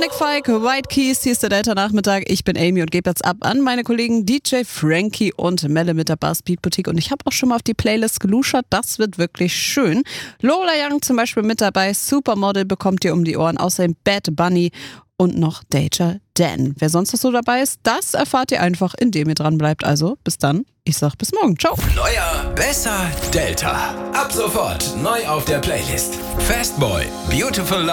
Sonic Fike, White Keys, hier ist der Delta-Nachmittag. Ich bin Amy und gebe jetzt ab an meine Kollegen DJ Frankie und Melle mit der Bar Speed Boutique. Und ich habe auch schon mal auf die Playlist geluschert, das wird wirklich schön. Lola Young zum Beispiel mit dabei, Supermodel bekommt ihr um die Ohren, außerdem Bad Bunny und noch Danger Dan. Wer sonst noch so dabei ist, das erfahrt ihr einfach, indem ihr dran bleibt. Also bis dann, ich sag bis morgen, ciao. Neuer, besser, Delta. Ab sofort neu auf der Playlist. Fastboy, Beautiful Life.